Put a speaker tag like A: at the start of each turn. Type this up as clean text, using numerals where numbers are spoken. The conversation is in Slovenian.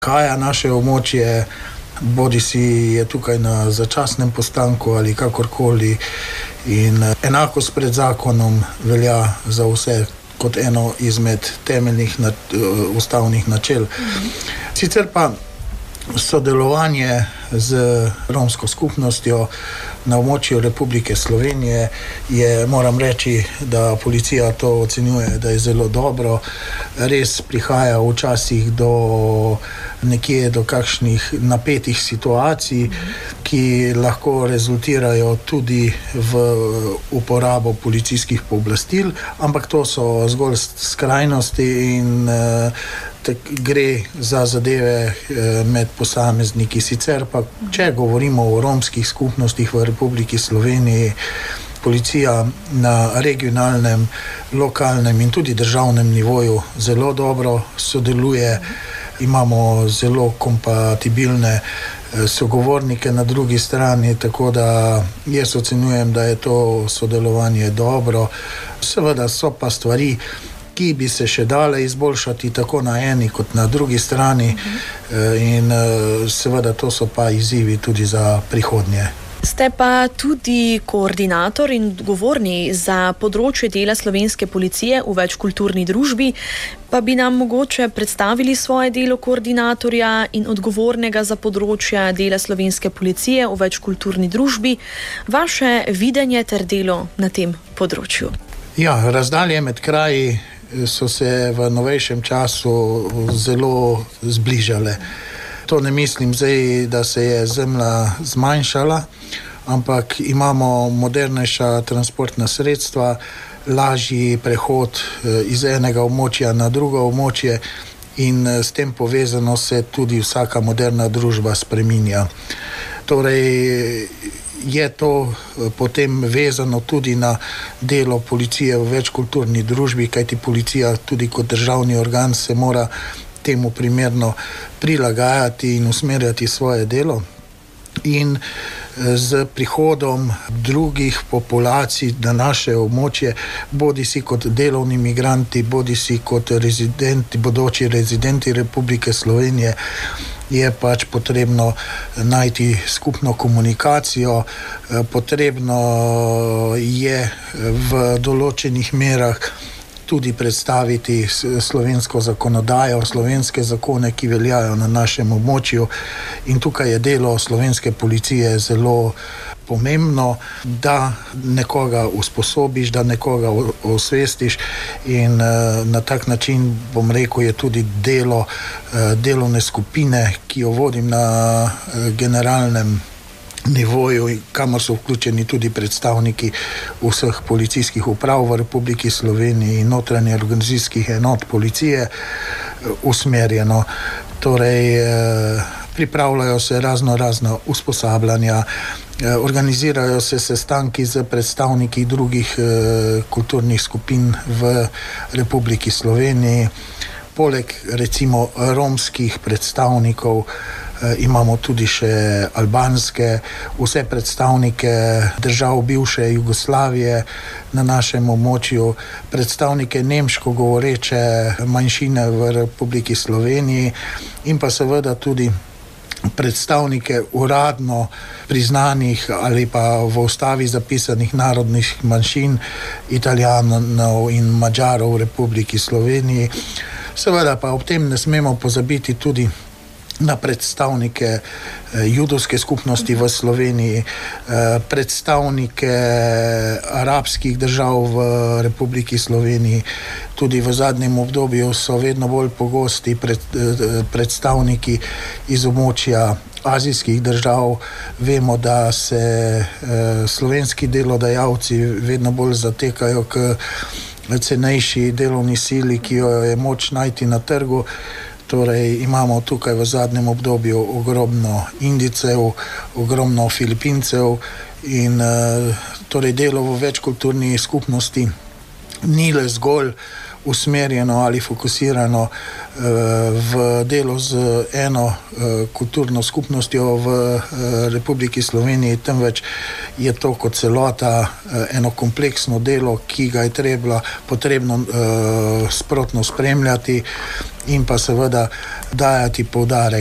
A: Kaja naše območje, bodi si je tukaj na začasnem postanku ali kakorkoli, in enakost pred zakonom velja za vse kot eno izmed temeljnih ustavnih načel. Sicer pa sodelovanje z romsko skupnostjo na območju Republike Slovenije moram reči, da policija to ocenjuje, da je zelo dobro. Res prihaja včasih do kakšnih napetih situacij, ki lahko rezultirajo tudi v uporabo policijskih pooblastil, ampak to so zgolj skrajnosti in gre za zadeve med posamezniki. Sicer pa, če govorimo o romskih skupnostih v Republiki Sloveniji, policija na regionalnem, lokalnem in tudi državnem nivoju zelo dobro sodeluje. Imamo zelo kompatibilne sogovornike na drugi strani, tako da jaz ocenjujem, da je to sodelovanje dobro. Seveda so pa stvari, ki bi se še dale izboljšati tako na eni kot na drugi strani, in seveda to so pa izzivi tudi za prihodnje.
B: Ste pa tudi koordinator in odgovorni za področje dela slovenske policije v večkulturni družbi, pa bi nam mogoče predstavili svoje delo koordinatorja in odgovornega za področje dela slovenske policije v večkulturni družbi, vaše videnje ter delo na tem področju.
A: Ja, razdalje med kraji so se v novejšem času zelo zbližale. To ne mislim zdaj, da se je zemlja zmanjšala, ampak imamo modernejša transportna sredstva, lažji prehod iz enega območja na drugo območje in s tem povezano se tudi vsaka moderna družba spreminja. Torej je to potem vezano tudi na delo policije v večkulturni družbi, kajti policija tudi kot državni organ se mora temu primerno prilagajati in usmerjati svoje delo. In z prihodom drugih populacij na naše območje, bodi si kot delovni migranti, bodi si kot bodoči rezidenti Republike Slovenije, je pač potrebno najti skupno komunikacijo, potrebno je v določenih merah tudi predstaviti slovensko zakonodajo, slovenske zakone, ki veljajo na našem območju, in tukaj je delo slovenske policije zelo pomembno, da nekoga usposobiš, da nekoga osvestiš, in na tak način, bom rekel, je tudi delo delovne skupine, ki jo vodim na generalnem nivoju, kamor so vključeni tudi predstavniki vseh policijskih uprav v Republiki Sloveniji in notranje organizacijskih enot policije, usmerjeno. Torej, pripravljajo se razna usposabljanja, organizirajo se sestanki z predstavniki drugih kulturnih skupin v Republiki Sloveniji. Poleg recimo romskih predstavnikov imamo tudi še albanske, vse predstavnike držav bivše Jugoslavije na našem območju, predstavnike nemško govoreče manjšine v Republiki Sloveniji in pa seveda tudi predstavnike uradno priznanih ali pa v ustavi zapisanih narodnih manjšin, Italijanov in Madžarov v Republiki Sloveniji. Seveda pa ob tem ne smemo pozabiti tudi na predstavnike judovske skupnosti v Sloveniji, predstavnike arabskih držav v Republiki Sloveniji. Tudi v zadnjem obdobju so vedno bolj pogosti predstavniki iz območja azijskih držav. Vemo, da se slovenski delodajalci vedno bolj zatekajo k cenejši delovni sili, ki jo je moč najti na trgu. Torej imamo tukaj v zadnjem obdobju ogromno Indijcev, ogromno Filipincev in torej delo v večkulturni skupnosti ni le zgolj usmerjeno ali fokusirano v delo z eno kulturno skupnostjo v Republiki Sloveniji, temveč je to kot celota eno kompleksno delo, ki ga je potrebno sprotno spremljati in pa seveda dajati poudarek